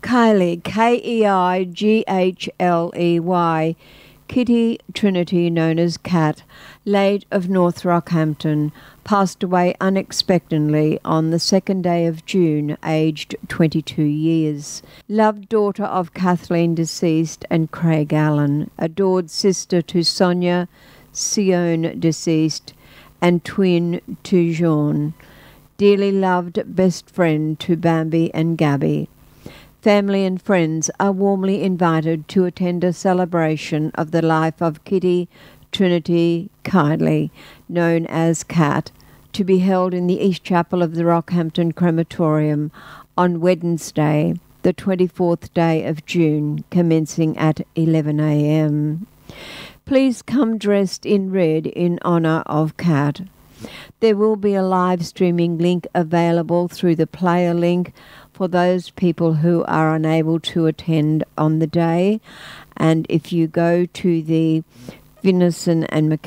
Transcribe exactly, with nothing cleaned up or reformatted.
Keighley, K E I G H L E Y, Kitty Trinity, known as Kat, late of North Rockhampton, passed away unexpectedly on the second day of June, aged twenty-two years. Loved daughter of Kathleen, deceased, and Craig Allen, adored sister to Sonia, Sion, deceased, and twin to Jean. Dearly loved best friend to Bambi and Gabby. Family and friends are warmly invited to attend a celebration of the life of Kitty Trinity Keighley, known as Kat, to be held in the East Chapel of the Rockhampton Crematorium on Wednesday, the twenty-fourth day of June, commencing at eleven a m Please come dressed in red in honour of Kat. There will be a live streaming link available through the player link for those people who are unable to attend on the day. And if you go to the Finnison and